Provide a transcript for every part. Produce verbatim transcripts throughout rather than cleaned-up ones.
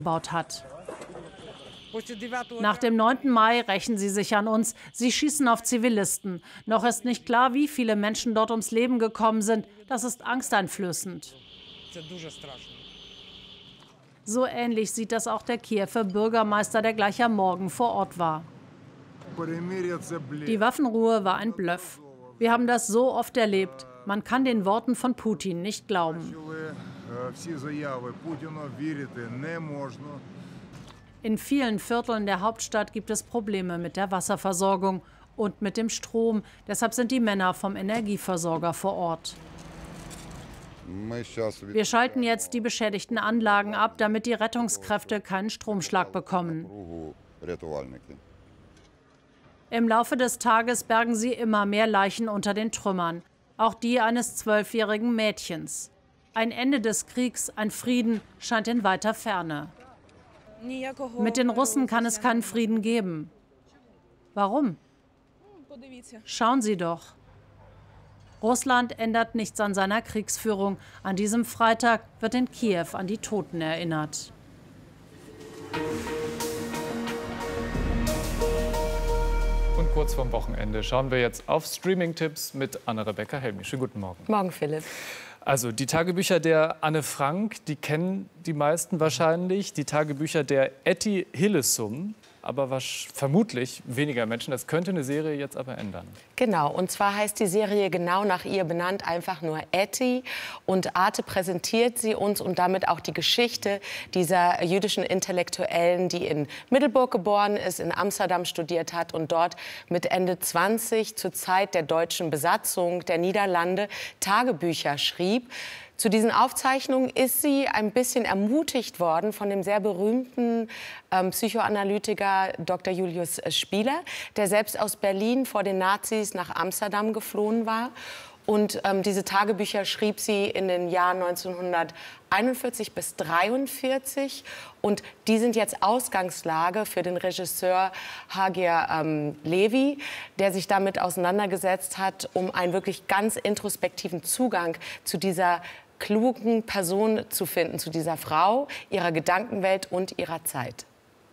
gebaut hat. Nach dem neunten Mai rächen sie sich an uns. Sie schießen auf Zivilisten. Noch ist nicht klar, wie viele Menschen dort ums Leben gekommen sind. Das ist angsteinflößend. So ähnlich sieht das auch der Kiewer Bürgermeister, der gleich am Morgen vor Ort war. Die Waffenruhe war ein Bluff. Wir haben das so oft erlebt. Man kann den Worten von Putin nicht glauben. In vielen Vierteln der Hauptstadt gibt es Probleme mit der Wasserversorgung und mit dem Strom. Deshalb sind die Männer vom Energieversorger vor Ort. Wir schalten jetzt die beschädigten Anlagen ab, damit die Rettungskräfte keinen Stromschlag bekommen. Im Laufe des Tages bergen sie immer mehr Leichen unter den Trümmern, auch die eines zwölfjährigen Mädchens. Ein Ende des Kriegs, ein Frieden, scheint in weiter Ferne. Mit den Russen kann es keinen Frieden geben. Warum? Schauen Sie doch. Russland ändert nichts an seiner Kriegsführung. An diesem Freitag wird in Kiew an die Toten erinnert. Und kurz vorm Wochenende schauen wir jetzt auf Streaming-Tipps mit Anne-Rebecca Helmi. Schönen guten Morgen. Morgen, Philipp. Also die Tagebücher der Anne Frank, die kennen die meisten wahrscheinlich. Die Tagebücher der Etty Hillesum, aber was, vermutlich weniger Menschen. Das könnte eine Serie jetzt aber ändern. Genau, und zwar heißt die Serie genau nach ihr benannt, einfach nur Etty. Und Arte präsentiert sie uns und damit auch die Geschichte dieser jüdischen Intellektuellen, die in Middelburg geboren ist, in Amsterdam studiert hat und dort mit Ende zwanzig zur Zeit der deutschen Besatzung der Niederlande Tagebücher schrieb. Zu diesen Aufzeichnungen ist sie ein bisschen ermutigt worden von dem sehr berühmten ähm, Psychoanalytiker Doktor Julius Spieler, der selbst aus Berlin vor den Nazis nach Amsterdam geflohen war. Und ähm, diese Tagebücher schrieb sie in den Jahren neunzehnhunderteinundvierzig bis dreiundvierzig. Und die sind jetzt Ausgangslage für den Regisseur Hagia ähm, Levi, der sich damit auseinandergesetzt hat, um einen wirklich ganz introspektiven Zugang zu dieser klugen Person zu finden, zu dieser Frau, ihrer Gedankenwelt und ihrer Zeit.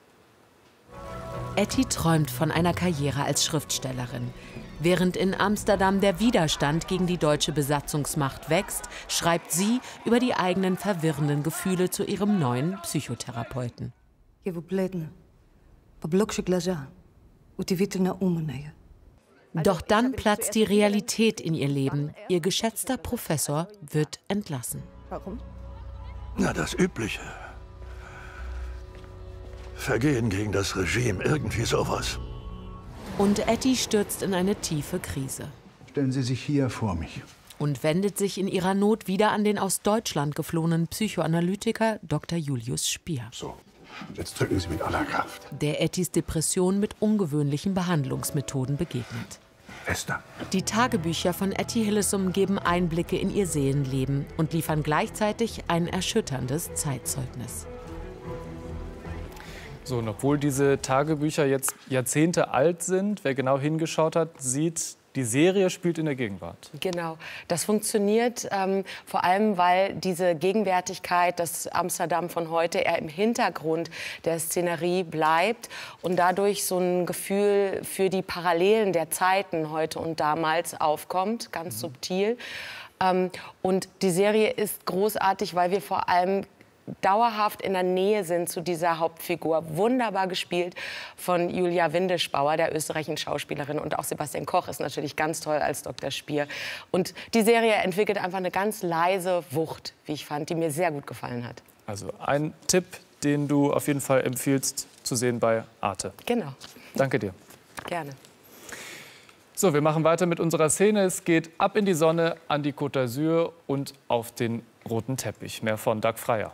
Etty träumt von einer Karriere als Schriftstellerin. Während in Amsterdam der Widerstand gegen die deutsche Besatzungsmacht wächst, schreibt sie über die eigenen verwirrenden Gefühle zu ihrem neuen Psychotherapeuten. Doch dann platzt die Realität in ihr Leben. Ihr geschätzter Professor wird entlassen. Warum? Na, das Übliche. Vergehen gegen das Regime, irgendwie sowas. Und Etty stürzt in eine tiefe Krise. Stellen Sie sich hier vor mich. Und wendet sich in ihrer Not wieder an den aus Deutschland geflohenen Psychoanalytiker Doktor Julius Spier. So, jetzt drücken Sie mit aller Kraft. Der Ettys Depression mit ungewöhnlichen Behandlungsmethoden begegnet. Esther. Die Tagebücher von Etty Hillesum geben Einblicke in ihr Seelenleben und liefern gleichzeitig ein erschütterndes Zeitzeugnis. So, und obwohl diese Tagebücher jetzt Jahrzehnte alt sind, wer genau hingeschaut hat, sieht, die Serie spielt in der Gegenwart. Genau, das funktioniert ähm, vor allem, weil diese Gegenwärtigkeit, das Amsterdam von heute, eher im Hintergrund der Szenerie bleibt und dadurch so ein Gefühl für die Parallelen der Zeiten heute und damals aufkommt, ganz mhm. subtil. Ähm, und die Serie ist großartig, weil wir vor allem dauerhaft in der Nähe sind zu dieser Hauptfigur. Wunderbar gespielt von Julia Windischbauer, der österreichischen Schauspielerin. Und auch Sebastian Koch ist natürlich ganz toll als Doktor Spier. Und die Serie entwickelt einfach eine ganz leise Wucht, wie ich fand, die mir sehr gut gefallen hat. Also ein Tipp, den du auf jeden Fall empfiehlst zu sehen bei Arte. Genau. Danke dir. Gerne. So, wir machen weiter mit unserer Szene. Es geht ab in die Sonne, an die Côte d'Azur und auf den roten Teppich. Mehr von Dag Freier.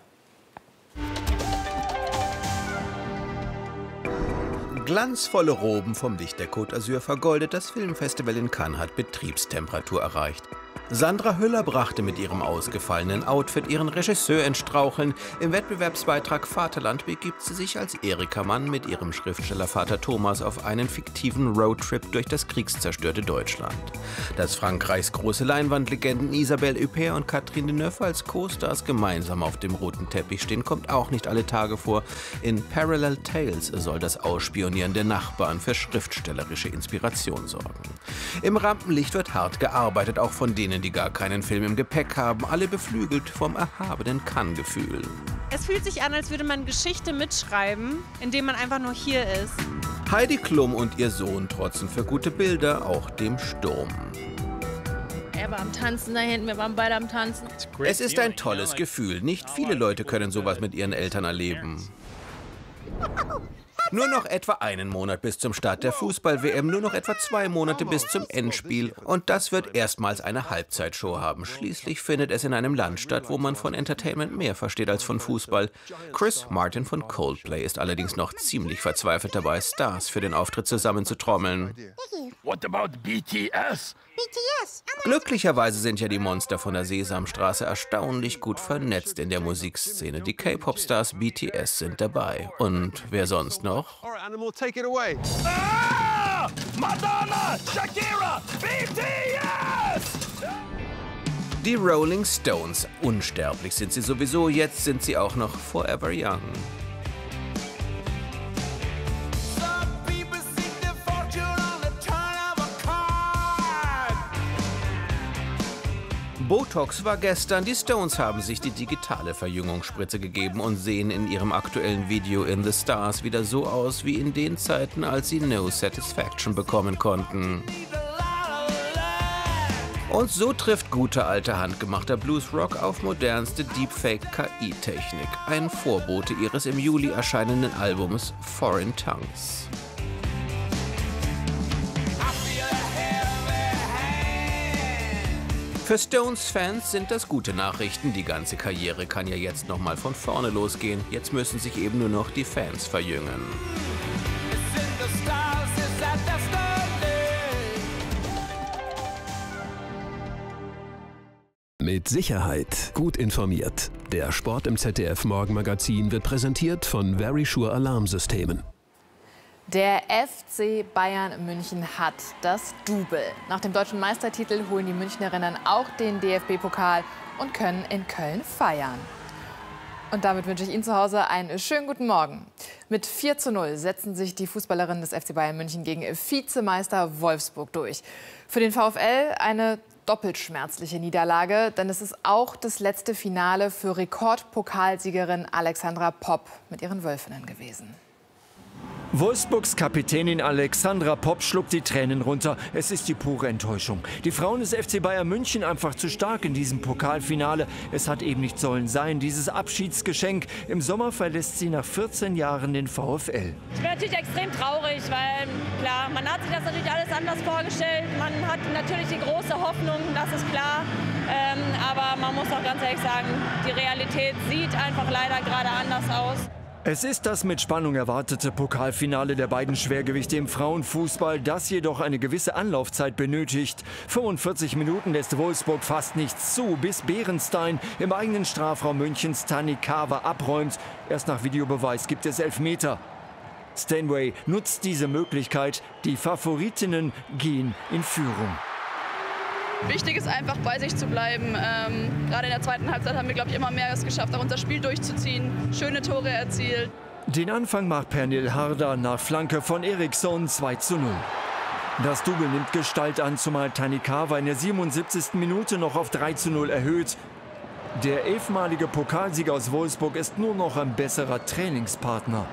Glanzvolle Roben vom Licht der Côte d'Azur vergoldet. Das Filmfestival in Cannes hat Betriebstemperatur erreicht. Sandra Hüller brachte mit ihrem ausgefallenen Outfit ihren Regisseur ins Straucheln. Im Wettbewerbsbeitrag Vaterland begibt sie sich als Erika Mann mit ihrem Schriftstellervater Thomas auf einen fiktiven Roadtrip durch das kriegszerstörte Deutschland. Dass Frankreichs große Leinwandlegenden Isabelle Huppert und Catherine Deneuve als Co-Stars gemeinsam auf dem roten Teppich stehen, kommt auch nicht alle Tage vor. In Parallel Tales soll das Ausspionieren der Nachbarn für schriftstellerische Inspiration sorgen. Im Rampenlicht wird hart gearbeitet, auch von denen, die gar keinen Film im Gepäck haben, alle beflügelt vom erhabenen Kann-Gefühl. Es fühlt sich an, als würde man Geschichte mitschreiben, indem man einfach nur hier ist. Heidi Klum und ihr Sohn trotzen für gute Bilder auch dem Sturm. Er war am Tanzen da hinten, wir waren beide am Tanzen. Es ist ein tolles Gefühl. Nicht viele Leute können sowas mit ihren Eltern erleben. Nur noch etwa einen Monat bis zum Start der Fußball-W M, nur noch etwa zwei Monate bis zum Endspiel. Und das wird erstmals eine Halbzeitshow haben. Schließlich findet es in einem Land statt, wo man von Entertainment mehr versteht als von Fußball. Chris Martin von Coldplay ist allerdings noch ziemlich verzweifelt dabei, Stars für den Auftritt zusammenzutrommeln. What about B T S? B T S. Glücklicherweise sind ja die Monster von der Sesamstraße erstaunlich gut vernetzt in der Musikszene. Die K-Pop-Stars B T S sind dabei. Und wer sonst noch? Ah! Madonna, Shakira, B T S! Die Rolling Stones. Unsterblich sind sie sowieso, jetzt sind sie auch noch forever young. Botox war gestern, die Stones haben sich die digitale Verjüngungsspritze gegeben und sehen in ihrem aktuellen Video In the Stars wieder so aus wie in den Zeiten, als sie No Satisfaction bekommen konnten. Und so trifft guter alter handgemachter Bluesrock auf modernste Deepfake-K I-Technik, ein Vorbote ihres im Juli erscheinenden Albums Foreign Tongues. Für Stones-Fans sind das gute Nachrichten. Die ganze Karriere kann ja jetzt noch mal von vorne losgehen. Jetzt müssen sich eben nur noch die Fans verjüngen. Mit Sicherheit gut informiert. Der Sport im Z D F Morgenmagazin wird präsentiert von Verisure Alarmsystemen. Der F C Bayern München hat das Double. Nach dem deutschen Meistertitel holen die Münchnerinnen auch den D F B-Pokal und können in Köln feiern. Und damit wünsche ich Ihnen zu Hause einen schönen guten Morgen. Mit vier zu null setzen sich die Fußballerinnen des F C Bayern München gegen Vizemeister Wolfsburg durch. Für den VfL eine doppelt schmerzliche Niederlage, denn es ist auch das letzte Finale für Rekordpokalsiegerin Alexandra Popp mit ihren Wölfinnen gewesen. Wolfsburgs Kapitänin Alexandra Popp schluckt die Tränen runter. Es ist die pure Enttäuschung. Die Frauen des F C Bayern München einfach zu stark in diesem Pokalfinale. Es hat eben nicht sollen sein, dieses Abschiedsgeschenk. Im Sommer verlässt sie nach vierzehn Jahren den VfL. Ich bin natürlich extrem traurig, weil klar, man hat sich das natürlich alles anders vorgestellt. Man hat natürlich die große Hoffnung, das ist klar. Ähm, aber man muss auch ganz ehrlich sagen, die Realität sieht einfach leider gerade anders aus. Es ist das mit Spannung erwartete Pokalfinale der beiden Schwergewichte im Frauenfußball, das jedoch eine gewisse Anlaufzeit benötigt. fünfundvierzig Minuten lässt Wolfsburg fast nichts zu, bis Beerenstein im eigenen Strafraum Münchens Tanikawa abräumt. Erst nach Videobeweis gibt es Elfmeter. Stanway nutzt diese Möglichkeit, die Favoritinnen gehen in Führung. Wichtig ist einfach, bei sich zu bleiben. Ähm, gerade in der zweiten Halbzeit haben wir, glaube ich, immer mehr es geschafft, auch unser Spiel durchzuziehen, schöne Tore erzielt. Den Anfang macht Pernille Harder nach Flanke von Eriksson zwei zu null. Das Double nimmt Gestalt an, zumal Tanikawa in der siebenundsiebzigsten Minute noch auf drei zu null erhöht. Der elfmalige Pokalsieger aus Wolfsburg ist nur noch ein besserer Trainingspartner.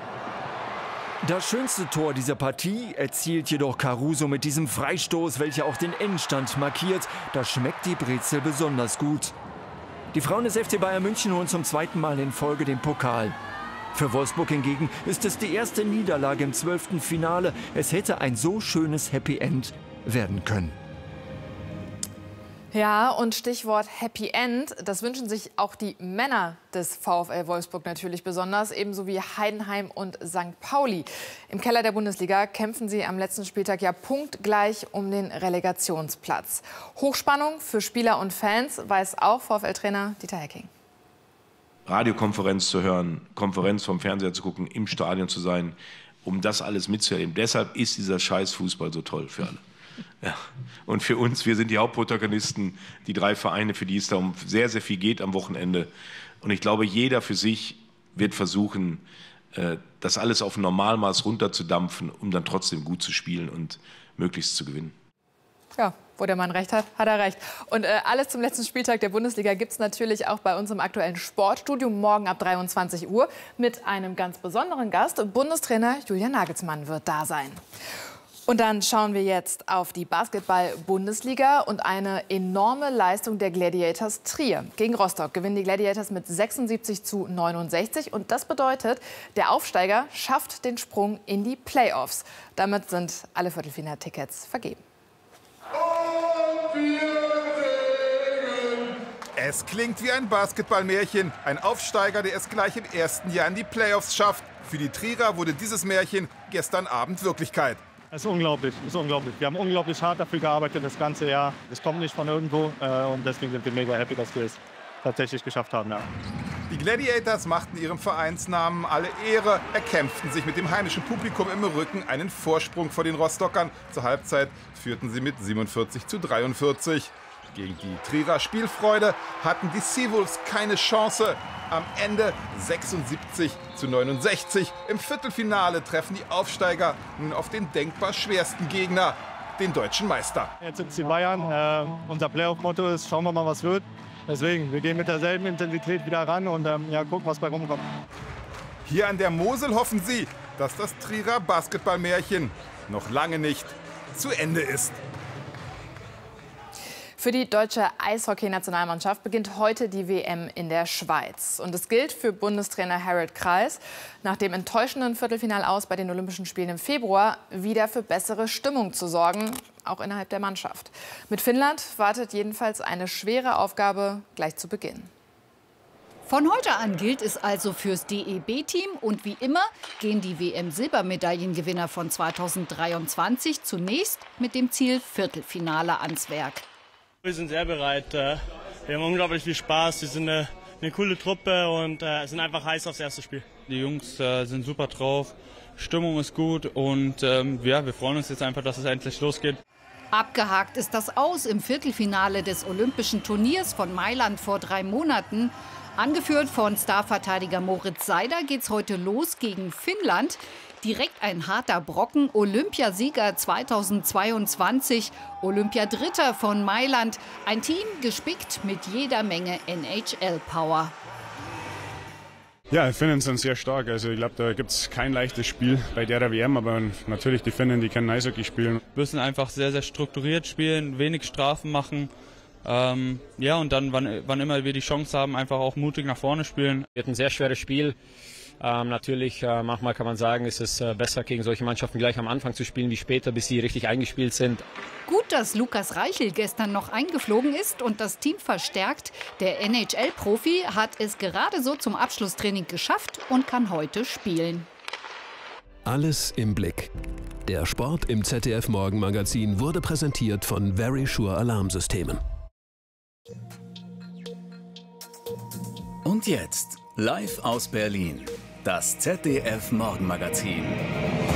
Das schönste Tor dieser Partie erzielt jedoch Caruso mit diesem Freistoß, welcher auch den Endstand markiert. Da schmeckt die Brezel besonders gut. Die Frauen des F C Bayern München holen zum zweiten Mal in Folge den Pokal. Für Wolfsburg hingegen ist es die erste Niederlage im zwölften Finale. Es hätte ein so schönes Happy End werden können. Ja, und Stichwort Happy End, das wünschen sich auch die Männer des VfL Wolfsburg natürlich besonders, ebenso wie Heidenheim und Sankt Pauli. Im Keller der Bundesliga kämpfen sie am letzten Spieltag ja punktgleich um den Relegationsplatz. Hochspannung für Spieler und Fans, weiß auch VfL-Trainer Dieter Hecking. Radiokonferenz zu hören, Konferenz vom Fernseher zu gucken, im Stadion zu sein, um das alles mitzuerleben. Deshalb ist dieser Scheiß-Fußball so toll für alle. Ja. Und für uns, wir sind die Hauptprotagonisten, die drei Vereine, für die es da um sehr, sehr viel geht am Wochenende. Und ich glaube, jeder für sich wird versuchen, das alles auf ein Normalmaß runterzudampfen, um dann trotzdem gut zu spielen und möglichst zu gewinnen. Ja, wo der Mann recht hat, hat er recht. Und äh, alles zum letzten Spieltag der Bundesliga gibt es natürlich auch bei uns im aktuellen Sportstudio morgen ab dreiundzwanzig Uhr mit einem ganz besonderen Gast. Bundestrainer Julian Nagelsmann wird da sein. Und dann schauen wir jetzt auf die Basketball-Bundesliga und eine enorme Leistung der Gladiators Trier. Gegen Rostock gewinnen die Gladiators mit sechsundsiebzig zu neunundsechzig. Und das bedeutet, der Aufsteiger schafft den Sprung in die Playoffs. Damit sind alle Viertelfinaltickets vergeben. Es klingt wie ein Basketballmärchen. Ein Aufsteiger, der es gleich im ersten Jahr in die Playoffs schafft. Für die Trierer wurde dieses Märchen gestern Abend Wirklichkeit. Es ist unglaublich, es ist unglaublich. Wir haben unglaublich hart dafür gearbeitet das ganze Jahr. Es kommt nicht von irgendwo äh, und deswegen sind wir mega happy, dass wir es tatsächlich geschafft haben. Ja. Die Gladiators machten ihrem Vereinsnamen alle Ehre, erkämpften sich mit dem heimischen Publikum im Rücken einen Vorsprung vor den Rostockern. Zur Halbzeit führten sie mit siebenundvierzig zu dreiundvierzig. Gegen die Trierer Spielfreude hatten die Seawolves keine Chance. Am Ende sechsundsiebzig zu neunundsechzig. Im Viertelfinale treffen die Aufsteiger nun auf den denkbar schwersten Gegner, den deutschen Meister. Jetzt sind es die Bayern. Äh, unser Playoff-Motto ist, schauen wir mal, was wird. Deswegen, wir gehen mit derselben Intensität wieder ran und ähm, ja, gucken, was bei rumkommt. Hier an der Mosel hoffen sie, dass das Trierer Basketballmärchen noch lange nicht zu Ende ist. Für die deutsche Eishockey-Nationalmannschaft beginnt heute die W M in der Schweiz. Und es gilt für Bundestrainer Harald Kreis, nach dem enttäuschenden Viertelfinalaus bei den Olympischen Spielen im Februar wieder für bessere Stimmung zu sorgen, auch innerhalb der Mannschaft. Mit Finnland wartet jedenfalls eine schwere Aufgabe gleich zu Beginn. Von heute an gilt es also fürs D E B-Team. Und wie immer gehen die W M-Silbermedaillengewinner von zweitausenddreiundzwanzig zunächst mit dem Ziel Viertelfinale ans Werk. Wir sind sehr bereit. Wir haben unglaublich viel Spaß. Wir sind eine, eine coole Truppe und sind einfach heiß aufs erste Spiel. Die Jungs sind super drauf, Stimmung ist gut und ähm, ja, wir freuen uns jetzt einfach, dass es endlich losgeht. Abgehakt ist das Aus im Viertelfinale des Olympischen Turniers von Mailand vor drei Monaten. Angeführt von Starverteidiger Moritz Seider geht's heute los gegen Finnland. Direkt ein harter Brocken, Olympiasieger zweitausendzweiundzwanzig, Olympiadritter von Mailand. Ein Team gespickt mit jeder Menge N H L-Power. Ja, die Finnen sind sehr stark. Also ich glaube, da gibt es kein leichtes Spiel bei der W M. Aber natürlich die Finnen, die können Eishockey spielen. Wir müssen einfach sehr, sehr strukturiert spielen, wenig Strafen machen. Ähm, ja, und dann, wann, wann immer wir die Chance haben, einfach auch mutig nach vorne spielen. Wird ein sehr schweres Spiel. Ähm, natürlich, äh, manchmal kann man sagen, ist es äh, besser, gegen solche Mannschaften gleich am Anfang zu spielen, wie später, bis sie richtig eingespielt sind. Gut, dass Lukas Reichel gestern noch eingeflogen ist und das Team verstärkt. Der N H L-Profi hat es gerade so zum Abschlusstraining geschafft und kann heute spielen. Alles im Blick. Der Sport im Z D F Morgenmagazin wurde präsentiert von Verisure Alarmsystemen. Und jetzt, live aus Berlin, das Z D F Morgenmagazin.